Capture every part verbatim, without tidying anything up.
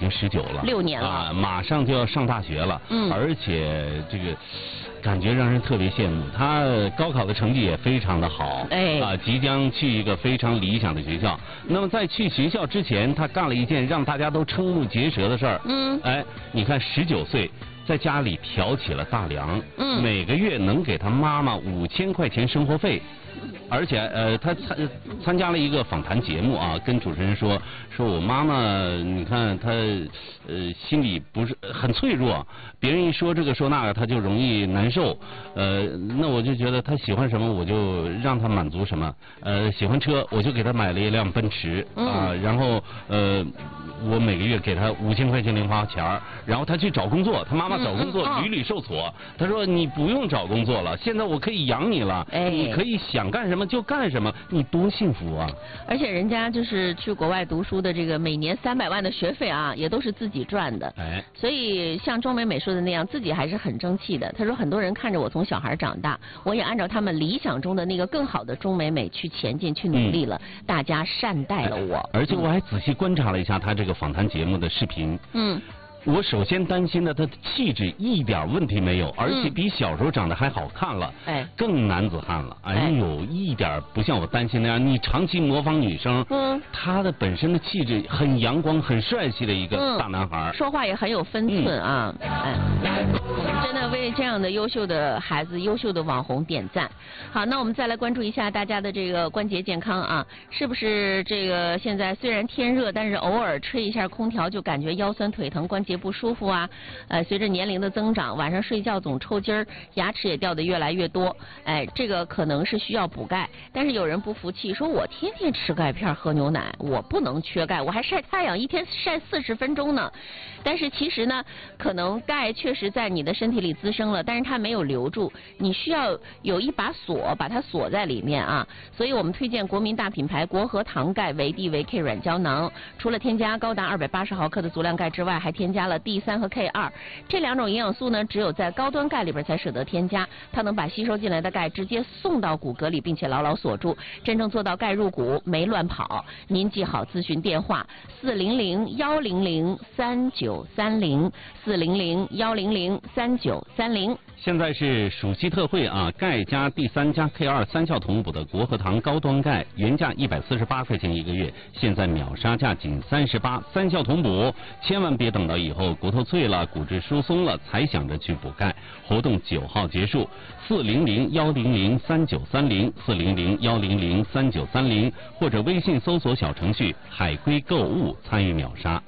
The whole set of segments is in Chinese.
经十九了， 六年了啊，马上就要上大学了， 嗯， 而且这个。感觉让人特别羡慕，他高考的成绩也非常的好， 哎， 啊，即将去一个非常理想的学校。那么在去学校之前，他干了一件让大家都瞠目结舌的事儿。嗯，哎，你看十九岁在家里挑起了大梁，嗯，每个月能给他妈妈五千块钱生活费。而且呃，他参参加了一个访谈节目啊，跟主持人说，说我妈妈，你看她呃心里不是很脆弱，别人一说这个说那个，她就容易难受。呃，那我就觉得她喜欢什么，我就让她满足什么。呃，喜欢车，我就给她买了一辆奔驰啊、呃，然后呃，我每个月给她五千块钱零花钱，然后她去找工作，她妈妈找工作屡屡受挫，她说你不用找工作了，现在我可以养你了，哎，你可以想干什么就干什么，你多幸福啊！ 而且人家就是去国外读书的这个每年三百万的学费啊，也都是自己赚的。哎，所以像庄美美说的那样，自己还是很争气的。她说很多人看着我从小孩长大，我也按照他们理想中的那个更好的钟美美去前进去努力了，嗯、大家善待了我。 而且我还仔细观察了一下她这个访谈节目的视频。嗯。我首先担心的，她的气质一点问题没有，而且比小时候长得还好看了，哎，更男子汉了。哎呦，一点不像我担心那样。你长期模仿女生，嗯，她的本身的气质很阳光、很帅气的一个大男孩， 嗯、说话也很有分寸啊。嗯、哎，我们真的为这样的优秀的孩子、优秀的网红点赞。好，那我们再来关注一下大家的这个关节健康啊，是不是这个现在虽然天热，但是偶尔吹一下空调就感觉腰酸腿疼、关节不舒服啊，呃，随着年龄的增长，晚上睡觉总抽筋儿，牙齿也掉得越来越多，哎，这个可能是需要补钙。但是有人不服气，说我天天吃钙片喝牛奶，我不能缺钙，我还晒太阳，一天晒四十分钟呢。但是其实呢，可能钙确实在你的身体里滋生了，但是它没有留住，你需要有一把锁把它锁在里面啊。所以我们推荐国民大品牌国和堂钙维 D 维 K 软胶囊，除了添加高达二百八十毫克的足量钙之外，还添加了 D 三和 K 二这两种营养素呢，只有在高端钙里边才舍得添加，它能把吸收进来的钙直接送到骨骼里，并且牢牢锁住，真正做到钙入骨没乱跑。您记好咨询电话四零零幺零零三九三零四零零幺零零三九三零。 现在是暑期特惠啊，钙加 D 三加 K 二三效同补的国和堂高端钙，原价一百四十八块钱一个月，现在秒杀价仅三十八，三效同补，千万别等到以后骨头脆了、骨质疏松了才想着去补钙。活动九号结束，四零零幺零零三九三零四零零幺零零三九三零，或者微信搜索小程序海龟购物参与秒杀。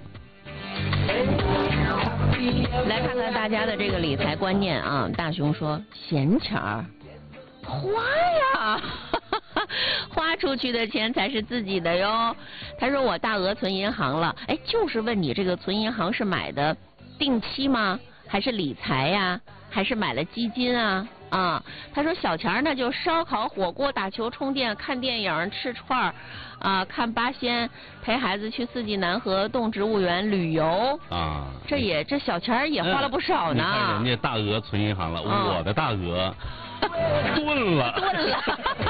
来看看大家的这个理财观念啊，大熊说闲钱儿花呀，花出去的钱才是自己的哟。他说我大额存银行了，哎，就是问你这个存银行是买的定期吗？还是理财呀？还是买了基金啊？啊，他说小钱呢就烧烤、火锅、打球、充电、看电影、吃串儿，啊，看八仙，陪孩子去四季南河动植物园旅游啊，这也这小钱也花了不少呢。 你看人家大额存银行了，嗯、我的大额炖了， 炖了。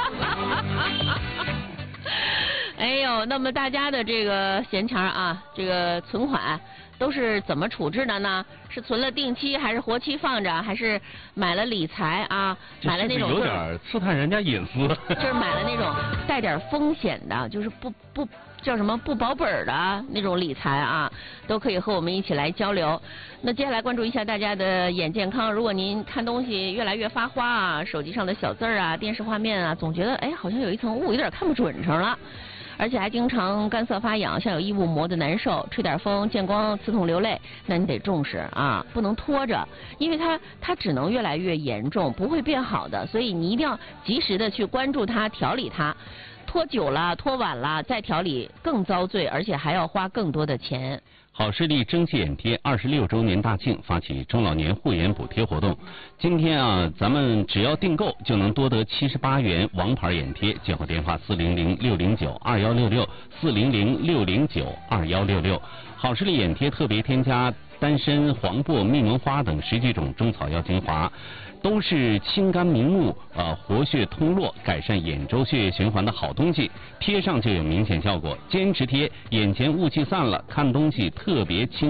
哎呦，那么大家的这个闲钱啊，这个存款都是怎么处置的呢？是存了定期，还是活期放着，还是买了理财啊？买了那种有点刺探人家隐私。 就是买了那种带点风险的，就是不不叫什么不保本的那种理财啊，都可以和我们一起来交流。那接下来关注一下大家的眼健康。如果您看东西越来越发花啊，手机上的小字儿啊，电视画面啊，总觉得哎好像有一层雾，有点看不准成了。而且还经常干涩发痒，像有异物磨得难受，吹点风见光刺痛流泪，那你得重视啊，不能拖着，因为它它只能越来越严重，不会变好的，所以你一定要及时的去关注它，调理它。拖久了、拖晚了再调理更遭罪，而且还要花更多的钱。 好视力蒸汽眼贴二十六周年大庆发起中老年护眼补贴活动，今天啊，咱们只要订购就能多得七十八元王牌眼贴，接好电话四零零六零九二幺六六四零零六零九二幺六六。好视力眼贴特别添加丹参、黄柏、蜜蒙花等十几种中草药精华，都是清肝明目、呃活血通络、改善眼周血液循环的好东西，贴上就有明显效果。坚持贴，眼前雾气散了，看东西特别清。